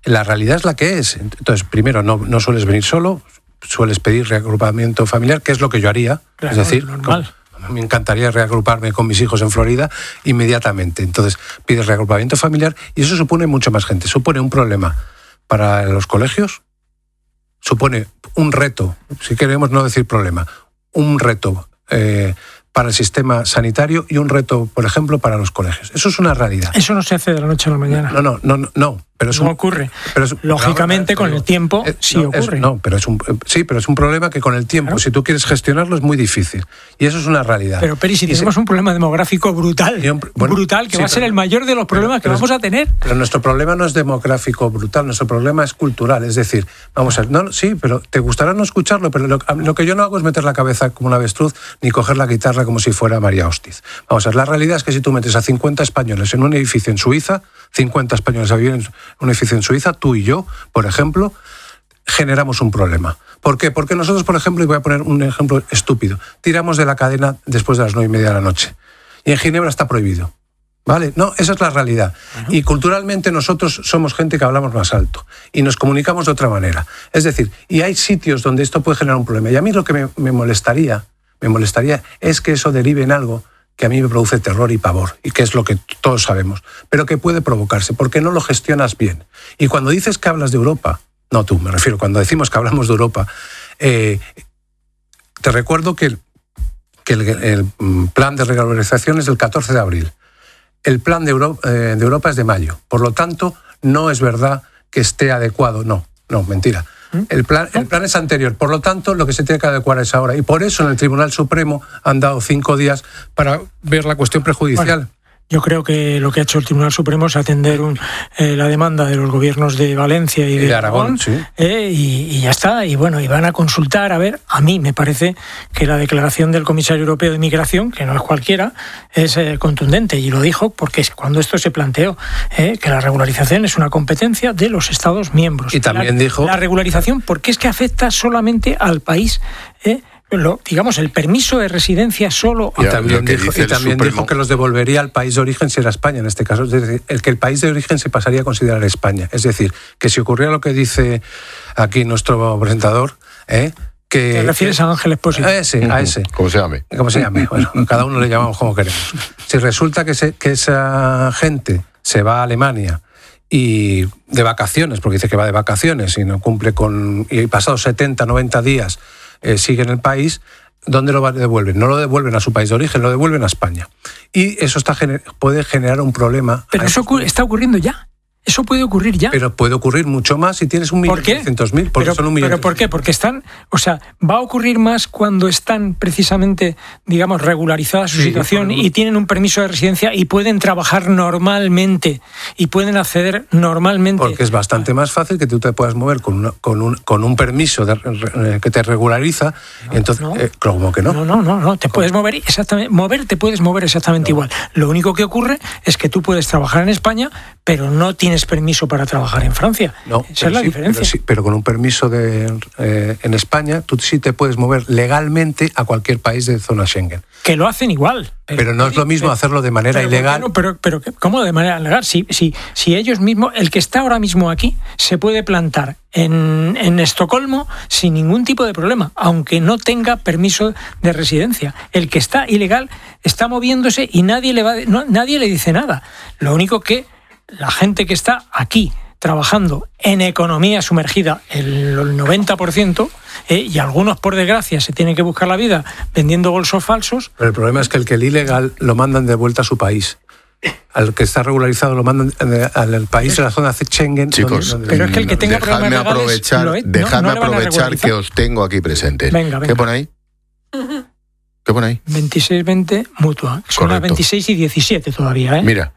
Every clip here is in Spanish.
la realidad es la que es. Entonces, primero, no sueles venir solo, sueles pedir reagrupamiento familiar, que es lo que yo haría. Claro, es decir, normal. Me encantaría reagruparme con mis hijos en Florida inmediatamente. Entonces, pides reagrupamiento familiar y eso supone mucho más gente. Supone un problema para los colegios, supone un reto, si queremos no decir problema, un reto para el sistema sanitario y un reto, por ejemplo, para los colegios. Eso es una realidad. Eso no se hace de la noche a la mañana. No. Pero no ocurre. Lógicamente, con el tiempo sí ocurre. Pero es un problema que con el tiempo, claro, si tú quieres gestionarlo, es muy difícil. Y eso es una realidad. Pero, Peri, si tenemos un problema demográfico brutal, que va a ser el mayor de los problemas que vamos a tener. Pero nuestro problema no es demográfico brutal, nuestro problema es cultural. Es decir, vamos a ver, sí, pero te gustará no escucharlo, pero lo que yo no hago es meter la cabeza como un avestruz, ni coger la guitarra como si fuera María Hostiz. Vamos a ver, la realidad es que si tú metes a 50 españoles en un edificio en Suiza, 50 españoles a vivir en un edificio en Suiza, tú y yo, por ejemplo, generamos un problema. ¿Por qué? Porque nosotros, por ejemplo, y voy a poner un ejemplo estúpido, tiramos de la cadena después de las 9:30 de la noche. Y en Ginebra está prohibido. ¿Vale? No, esa es la realidad. Uh-huh. Y culturalmente nosotros somos gente que hablamos más alto y nos comunicamos de otra manera. Es decir, y hay sitios donde esto puede generar un problema. Y a mí lo que me molestaría es que eso derive en algo que a mí me produce terror y pavor, y que es lo que todos sabemos, pero que puede provocarse, porque no lo gestionas bien. Y cuando dices que hablas de Europa, no tú, me refiero, cuando decimos que hablamos de Europa, te recuerdo que el plan de regularización es del 14 de abril. El plan de Europa es de mayo. Por lo tanto, no es verdad que esté adecuado. No, mentira. El plan es anterior, por lo tanto lo que se tiene que adecuar es ahora, y por eso en el Tribunal Supremo han dado 5 días para ver la cuestión prejudicial. Bueno, yo creo que lo que ha hecho el Tribunal Supremo es atender la demanda de los gobiernos de Valencia y de Aragón, sí. Y ya está, y bueno, y van a consultar, a ver, a mí me parece que la declaración del Comisario Europeo de Migración, que no es cualquiera, es contundente, y lo dijo porque cuando esto se planteó, que la regularización es una competencia de los Estados miembros. Y también dijo... La regularización, porque es que afecta solamente al país, digamos, el permiso de residencia solo... Y también dijo que los devolvería al país de origen si era España, en este caso. Es decir, el país de origen se pasaría a considerar España. Es decir, que si ocurriera lo que dice aquí nuestro presentador... ¿Te refieres a Ángel Expósito? A ese. ¿Cómo se llame? Bueno, cada uno le llamamos como queremos. Si resulta que esa gente se va a Alemania y de vacaciones, porque dice que va de vacaciones y no cumple y pasados 70, 90 días sigue en el país, ¿dónde lo devuelven? No lo devuelven a su país de origen, lo devuelven a España. Y eso puede generar un problema. Pero eso está ocurriendo ya. Eso puede ocurrir ya. Pero puede ocurrir mucho más si tienes 1.300.000. Porque son 1.000.000. ¿Pero por qué? Porque va a ocurrir más cuando están precisamente, digamos, regularizada su situación y tienen un permiso de residencia y pueden trabajar normalmente y pueden acceder normalmente. Porque es bastante más fácil que tú te puedas mover con un permiso que te regulariza. Entonces, ¿cómo que no? No. Te puedes mover exactamente. Te puedes mover exactamente igual. Lo único que ocurre es que tú puedes trabajar en España, pero no tienes permiso para trabajar en Francia. Esa es la diferencia. Pero con un permiso en España, tú sí te puedes mover legalmente a cualquier país de zona Schengen. Que lo hacen igual. Pero no es lo mismo hacerlo de manera ilegal. Pero ¿cómo de manera legal? Si ellos mismos, el que está ahora mismo aquí, se puede plantar en Estocolmo sin ningún tipo de problema, aunque no tenga permiso de residencia. El que está ilegal está moviéndose y nadie le dice nada. Lo único que la gente que está aquí trabajando en economía sumergida, el 90%, y algunos, por desgracia, se tienen que buscar la vida vendiendo bolsos falsos. Pero el problema es que el ilegal lo mandan de vuelta a su país. Al que está regularizado lo mandan al país de la zona Schengen. Chicos, pero es que el que tenga problemas legales... Dejadme aprovechar que os tengo aquí presentes. Venga. ¿Qué pone ahí? ¿Qué pone ahí? 26-20 mutua. Son las 26 y 17 todavía, Mira.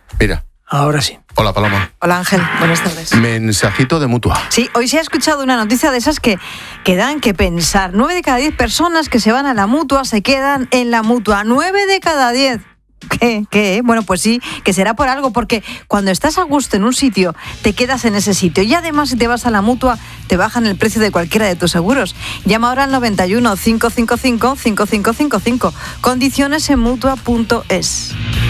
Ahora sí. Hola, Paloma. Hola, Ángel. Buenas tardes. Mensajito de Mutua. Sí, hoy se ha escuchado una noticia de esas que dan que pensar. 9 de cada 10 personas que se van a la Mutua se quedan en la Mutua. 9 de cada 10. ¿Qué? Bueno, pues sí, que será por algo, porque cuando estás a gusto en un sitio, te quedas en ese sitio. Y además, si te vas a la Mutua, te bajan el precio de cualquiera de tus seguros. Llama ahora al 91 555 5555. Condiciones en Mutua.es.